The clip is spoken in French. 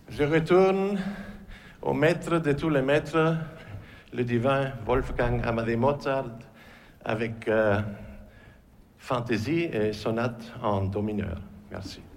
Je retourne au maître de tous les maîtres, le divin Wolfgang Amadeus Mozart, avec fantaisie et sonate en do mineur. Merci.